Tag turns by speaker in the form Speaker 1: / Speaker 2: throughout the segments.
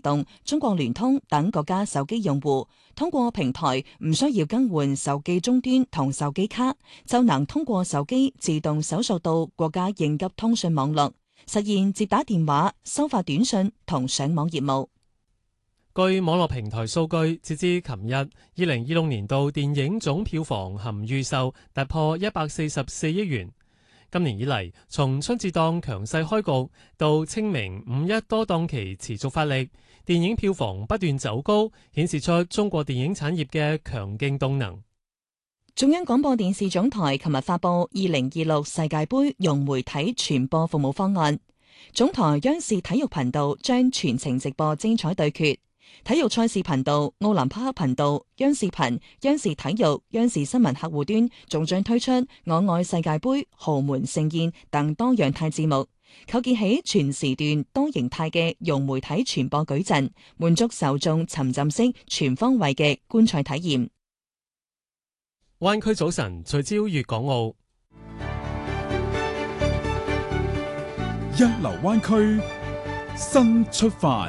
Speaker 1: 動、中國聯通等國家手機用戶，通過平台唔需要更換手機終端同手機卡，就能通過手機自動搜索到國家應急通訊網絡，實現接打電話、收發短信同上網業務。
Speaker 2: 據網絡平台數據，截至琴日，2026年度電影總票房含預售突破144億元。今年以嚟，從春節檔強勢開局到清明、五一多檔期持續發力，電影票房不斷走高，顯示出中國電影產業嘅強勁動能。
Speaker 1: 中央廣播電視總台琴日發布2026世界盃融媒體傳播服務方案，總台央視體育頻道將全程直播精彩對決。體育賽事頻道、奧林匹克頻道、央視頻、央視體育、央視新聞客戶端仲將推出我愛世界盃、豪門盛宴等多樣態節目，構建起全時段多形態嘅融媒體傳播矩陣，滿足受眾沉浸式全方位嘅觀賽體驗。
Speaker 2: 灣區早晨聚焦粵港澳，
Speaker 3: 一流灣區新出發。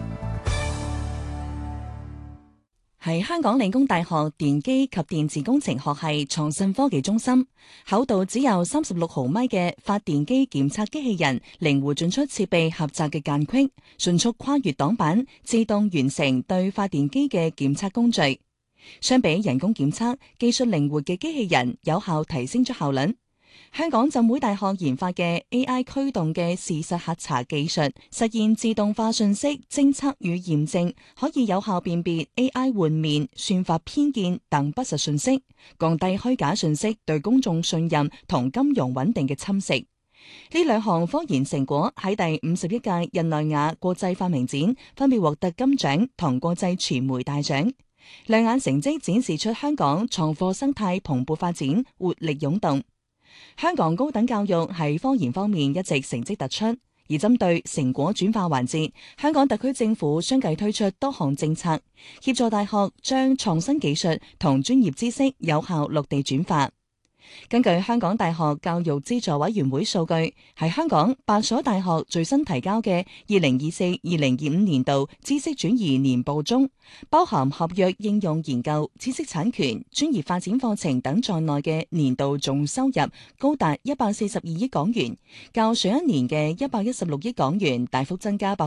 Speaker 1: 喺香港理工大學電機及電子工程學系創新科技中心，厚度只有36毫米嘅發電機檢測機器人，靈活進出設備狹窄嘅間隙，迅速跨越擋板，自動完成對發電機嘅檢測工序。相比人工檢測，技術靈活嘅機器人有效提升咗效率。香港浸會大學研發嘅 AI 驅動嘅事實核查技術，實現自動化信息偵測與驗證，可以有效辨別 AI 換面、算法偏見等不實信息，降低虛假信息對公眾信任同金融穩定嘅侵蝕。呢兩項科研成果喺第51屆日內瓦國際發明展分別獲得金獎同國際傳媒大獎。亮眼成績展示出香港創科生態蓬勃發展，活力湧動。香港高等教育喺科研方面一直成績突出，而針對成果轉化環節，香港特區政府相繼推出多項政策，協助大學將創新技術同專業知識有效落地轉化。根據香港大學教育資助委員會數據，喺香港8所大學最新提交嘅2024-2025年度知識轉移年報中，包含合約應用研究、知識產權、專業發展課程等在內嘅年度總收入高達142億港元，較上一年嘅116億港元大幅增加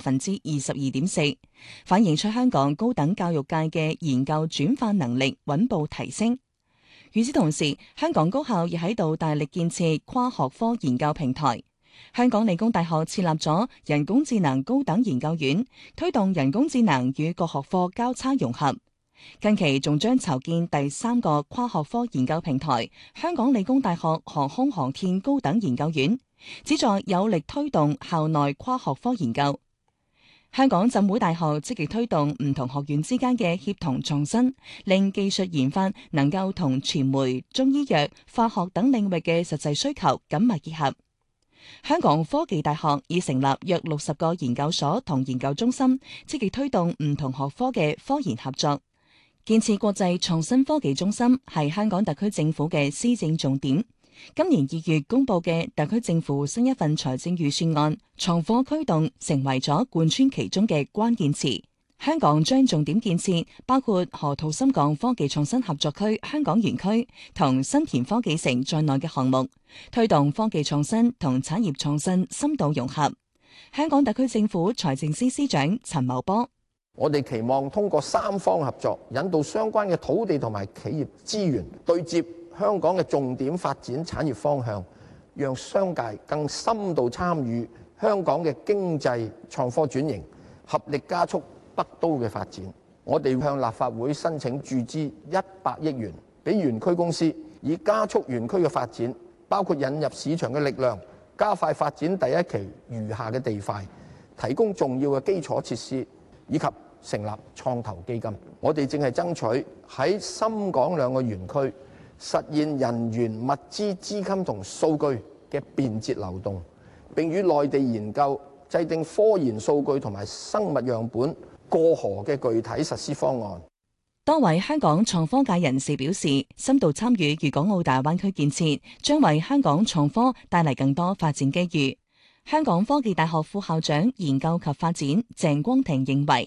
Speaker 1: 22.4%，反映出香港高等教育界嘅研究轉化能力穩步提升。與此同時，香港高校亦喺度大力建設跨學科研究平台。香港理工大學設立咗人工智能高等研究院，推動人工智能與各學科交叉融合。近期仲將籌建第3個跨學科研究平台——香港理工大學航空航天高等研究院，旨在有力推動校內跨學科研究。香港浸會大學積極推動唔同學院之間嘅協同創新，令技術研發能夠同傳媒、中醫藥、化學等領域嘅實際需求緊密結合。香港科技大學已成立約60個研究所同研究中心，積極推動唔同學科嘅科研合作。建設國際創新科技中心係香港特區政府嘅施政重點。今年2月公布嘅特區政府新一份財政預算案，創科驅動成為咗貫穿其中嘅關鍵詞。香港將重點建設包括河套深港科技創新合作區香港園區同新田科技城在內嘅項目，推動科技創新同產業創新深度融合。香港特區政府財政司司長陳茂波：
Speaker 4: 我哋期望通過3方合作，引導相關嘅土地同埋企業資源對接香港嘅重點發展產業方向，讓商界更深度參與香港嘅經濟創科轉型，合力加速北都嘅發展。我哋向立法會申請注資100億元，俾園區公司，以加速園區嘅發展，包括引入市場嘅力量，加快發展第一期餘下嘅地塊，提供重要嘅基礎設施，以及成立創投基金。我哋正係爭取喺深港2個園區實現人員、物資、資金同數據嘅便捷流動，並與內地研究制定科研數據同埋生物樣本過河嘅具體實施方案。
Speaker 1: 多位香港創科界人士表示，深度參與粵港澳大灣區建設，將為香港創科帶嚟更多發展機遇。香港科技大學副校長研究及發展鄭光庭認為，